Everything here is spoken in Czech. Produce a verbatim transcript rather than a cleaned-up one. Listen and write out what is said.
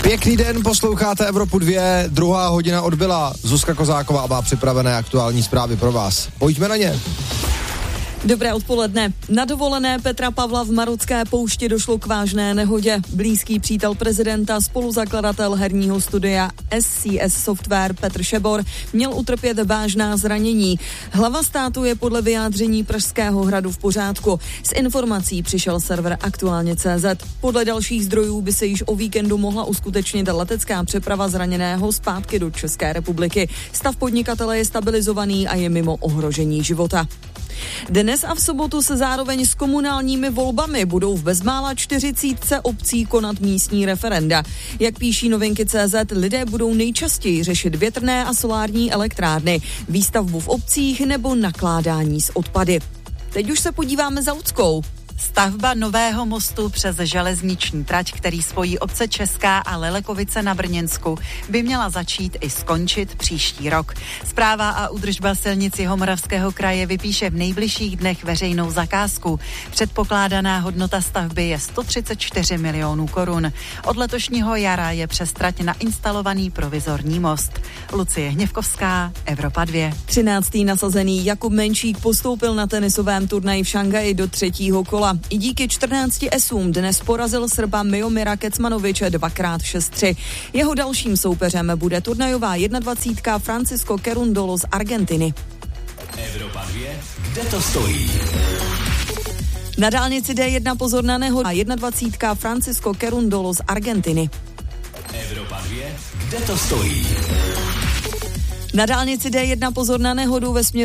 Pěkný den, posloucháte Evropu dva, druhá hodina odbyla. Zuzka Kozáková má připravené aktuální zprávy pro vás. Pojďme na ně. Dobré odpoledne. Na dovolené Petra Pavla v Marocké poušti došlo k vážné nehodě. Blízký přítel prezidenta, spoluzakladatel herního studia S C S Software Petr Šebor měl utrpět vážná zranění. Hlava státu je podle vyjádření Pražského hradu v pořádku. S informací přišel server Aktuálně tečka cé zet. Podle dalších zdrojů by se již o víkendu mohla uskutečnit letecká přeprava zraněného zpátky do České republiky. Stav podnikatele je stabilizovaný a je mimo ohrožení života. Dnes a v sobotu se zároveň s komunálními volbami budou v bezmála čtyřicítce obcí konat místní referenda. Jak píší novinky tečka cé zet, lidé budou nejčastěji řešit větrné a solární elektrárny, výstavbu v obcích nebo nakládání s odpady. Teď už se podíváme za Luckou. Stavba nového mostu přes železniční trať, který spojí obce Česká a Lelekovice na Brněnsku, by měla začít i skončit příští rok. Správa a údržba silnic Jihomoravského kraje vypíše v nejbližších dnech veřejnou zakázku. Předpokládaná hodnota stavby je sto třicet čtyři milionů korun. Od letošního jara je přes trať nainstalovaný provizorní most. Lucie Hněvkovská, Evropa dva. třináctý nasazený Jakub Menšík postoupil na tenisovém turnaji v Šangaji do třetího kola. I díky čtrnácti esům dnes porazil Srba Miomira Kecmanoviče dvakrát šest tři. Jeho dalším soupeřem bude turnajová jednadvacítka Francisco Cerundolo z Argentiny. Evropa dva, kde to stojí? Na dálnici D jedna pozor na nehodu a jednadvacítka Francisco Cerundolo z Argentiny. Evropa dva, kde to stojí? Na dálnici D jedna pozor na nehodu ve směru